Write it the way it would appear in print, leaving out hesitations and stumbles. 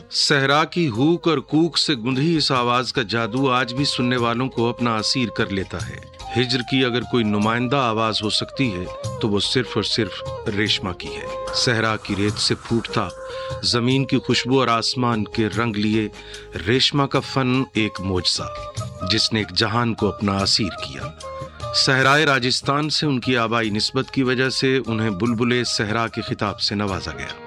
सहरा की हूक और कूक से गुंधी इस आवाज का जादू आज भी सुनने वालों को अपना असीर कर लेता है। हिज्र की अगर कोई नुमाइंदा आवाज हो सकती है तो वो सिर्फ और सिर्फ रेशमा की है। सहरा की रेत से फूटता जमीन की खुशबू और आसमान के रंग लिए रेशमा का फन एक मोजज़ा, जिसने एक जहान को अपना असीर किया। सहराए राजस्थान से उनकी आबाई निस्बत की वजह से उन्हें बुलबुले सहरा के खिताब से नवाजा गया।